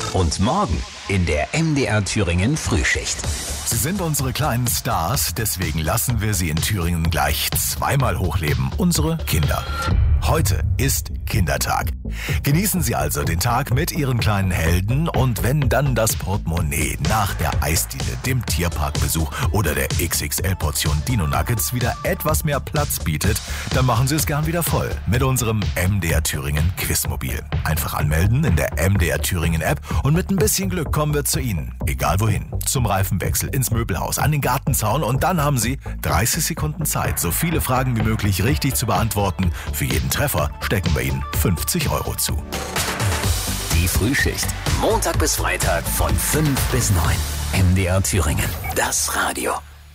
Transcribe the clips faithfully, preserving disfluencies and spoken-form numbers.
Und morgen in der M D R Thüringen Frühschicht. Sie sind unsere kleinen Stars, deswegen lassen wir sie in Thüringen gleich zweimal hochleben. Unsere Kinder. Heute ist Kindertag. Genießen Sie also den Tag mit Ihren kleinen Helden und wenn dann das Portemonnaie nach der Eisdiele, dem Tierparkbesuch oder der X X L-Portion Dino Nuggets wieder etwas mehr Platz bietet, dann machen Sie es gern wieder voll mit unserem M D R Thüringen Quizmobil. Einfach anmelden in der M D R Thüringen App und mit ein bisschen Glück kommen wir zu Ihnen. Egal wohin. Zum Reifenwechsel, ins Möbelhaus, an den Gartenzaun und dann haben Sie dreißig Sekunden Zeit, so viele Fragen wie möglich richtig zu beantworten. Für jeden Treffer stecken wir Ihnen fünfzig Euro zu. Die Frühschicht. Montag bis Freitag von fünf bis neun. M D R Thüringen. Das Radio.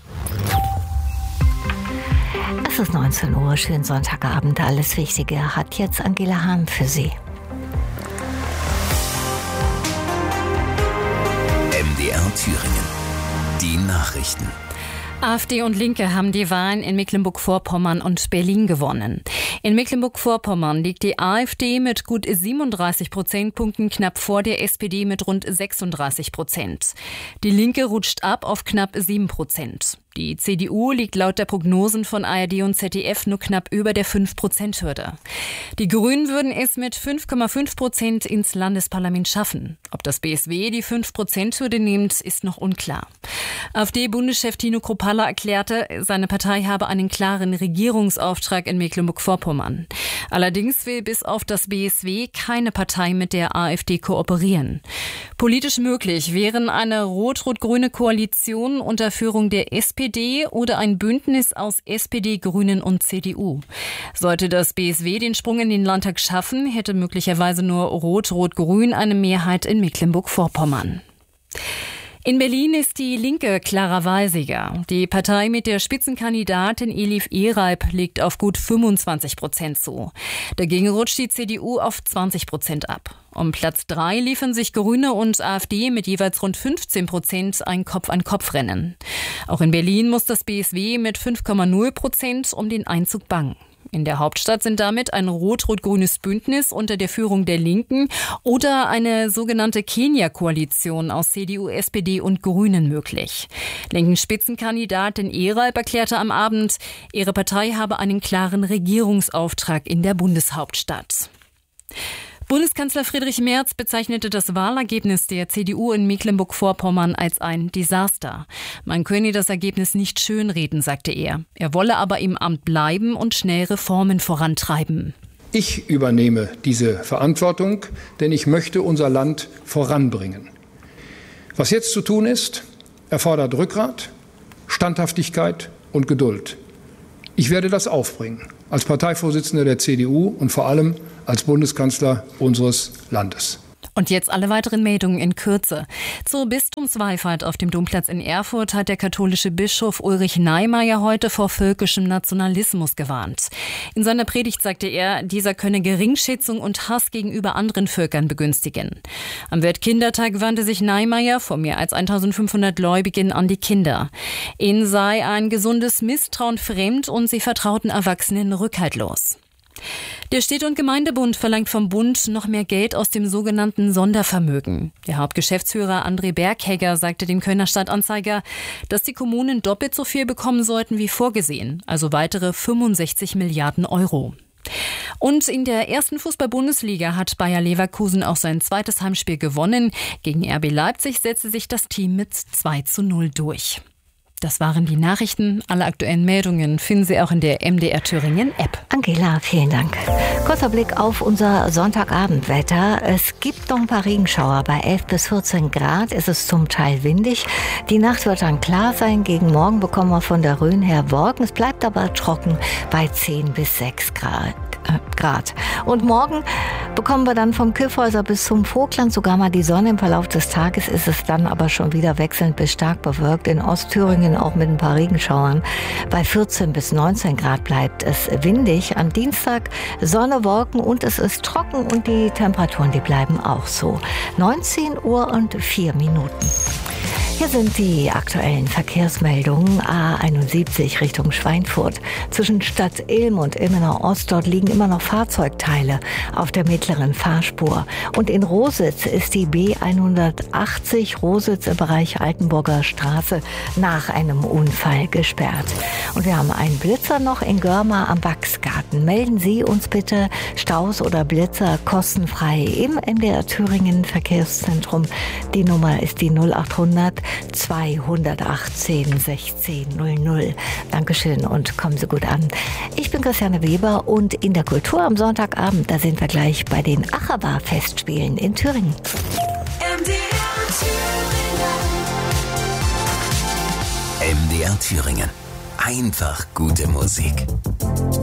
Es ist neunzehn Uhr, schönen Sonntagabend. Alles Wichtige hat jetzt Angela Hahn für Sie. M D R Thüringen. Die Nachrichten. AfD und Linke haben die Wahlen in Mecklenburg-Vorpommern und Berlin gewonnen. In Mecklenburg-Vorpommern liegt die AfD mit gut siebenunddreißig Prozentpunkten knapp vor der S P D mit rund sechsunddreißig Prozent. Die Linke rutscht ab auf knapp sieben Prozent. Die C D U liegt laut der Prognosen von A R D und Z D F nur knapp über der fünf Prozent Hürde. Die Grünen würden es mit fünf Komma fünf Prozent ins Landesparlament schaffen. Ob das B S W die fünf Prozent Hürde nimmt, ist noch unklar. AfD-Bundeschef Tino Kruppalla erklärte, seine Partei habe einen klaren Regierungsauftrag in Mecklenburg-Vorpommern. Allerdings will bis auf das B S W keine Partei mit der AfD kooperieren. Politisch möglich wären eine rot-rot-grüne Koalition unter Führung der S P D oder ein Bündnis aus S P D, Grünen und C D U. Sollte das B S W den Sprung in den Landtag schaffen, hätte möglicherweise nur Rot-Rot-Grün eine Mehrheit in Mecklenburg-Vorpommern. In Berlin ist die Linke klarer Wahlsieger. Die Partei mit der Spitzenkandidatin Elif Ereib liegt auf gut fünfundzwanzig Prozent zu. Dagegen rutscht die C D U auf zwanzig Prozent ab. Um Platz drei liefern sich Grüne und AfD mit jeweils rund fünfzehn Prozent ein Kopf-an-Kopf-Rennen. Auch in Berlin muss das B S W mit fünf Komma null Prozent um den Einzug bangen. In der Hauptstadt sind damit ein rot-rot-grünes Bündnis unter der Führung der Linken oder eine sogenannte Kenia-Koalition aus C D U, S P D und Grünen möglich. Linken Spitzenkandidatin Ereib erklärte am Abend, ihre Partei habe einen klaren Regierungsauftrag in der Bundeshauptstadt. Bundeskanzler Friedrich Merz bezeichnete das Wahlergebnis der C D U in Mecklenburg-Vorpommern als ein Desaster. Man könne das Ergebnis nicht schönreden, sagte er. Er wolle aber im Amt bleiben und schnell Reformen vorantreiben. Ich übernehme diese Verantwortung, denn ich möchte unser Land voranbringen. Was jetzt zu tun ist, erfordert Rückgrat, Standhaftigkeit und Geduld. Ich werde das aufbringen, als Parteivorsitzender der C D U und vor allem als Bundeskanzler unseres Landes. Und jetzt alle weiteren Meldungen in Kürze. Zur Bistumswallfahrt auf dem Domplatz in Erfurt hat der katholische Bischof Ulrich Neimeyer heute vor völkischem Nationalismus gewarnt. In seiner Predigt sagte er, dieser könne Geringschätzung und Hass gegenüber anderen Völkern begünstigen. Am Weltkindertag wandte sich Neimeyer vor mehr als eintausendfünfhundert Gläubigen an die Kinder. Ihnen sei ein gesundes Misstrauen fremd und sie vertrauten Erwachsenen rückhaltlos. Der Städte- und Gemeindebund verlangt vom Bund noch mehr Geld aus dem sogenannten Sondervermögen. Der Hauptgeschäftsführer André Berghegger sagte dem Kölner Stadtanzeiger, dass die Kommunen doppelt so viel bekommen sollten wie vorgesehen, also weitere fünfundsechzig Milliarden Euro. Und in der ersten Fußball-Bundesliga hat Bayer Leverkusen auch sein zweites Heimspiel gewonnen. Gegen R B Leipzig setzte sich das Team mit zwei zu null durch. Das waren die Nachrichten. Alle aktuellen Meldungen finden Sie auch in der M D R Thüringen App. Angela, vielen Dank. Kurzer Blick auf unser Sonntagabendwetter. Es gibt noch ein paar Regenschauer. Bei elf bis vierzehn Grad ist es zum Teil windig. Die Nacht wird dann klar sein. Gegen morgen bekommen wir von der Rhön her Wolken. Es bleibt aber trocken bei zehn bis sechs Grad. Grad. Und morgen bekommen wir dann vom Kyffhäuser bis zum Vogtland sogar mal die Sonne. Im Verlauf des Tages ist es dann aber schon wieder wechselnd bis stark bewölkt. In Ostthüringen auch mit ein paar Regenschauern. Bei vierzehn bis neunzehn Grad bleibt es windig. Am Dienstag Sonne, Wolken und es ist trocken und die Temperaturen, die bleiben auch so. neunzehn Uhr und vier Minuten. Hier sind die aktuellen Verkehrsmeldungen. A einundsiebzig Richtung Schweinfurt. Zwischen Stadt Ilm und Ilmenau Ost, dort liegen immer noch Fahrzeugteile auf der mittleren Fahrspur. Und in Rositz ist die B hundertachtzig Rositz im Bereich Altenburger Straße nach einem Unfall gesperrt. Und wir haben einen Blitzer noch in Görma am Wachsgarten. Melden Sie uns bitte Staus oder Blitzer kostenfrei im M D R Thüringen Verkehrszentrum. Die Nummer ist die null achthundert zweihundertachtzehn sechzehn null null. Dankeschön und kommen Sie gut an. Ich bin Christiane Weber und in der Kultur am Sonntagabend, da sind wir gleich bei den Achawa-Festspielen in Thüringen. M D R Thüringen. M D R Thüringen. Einfach gute Musik.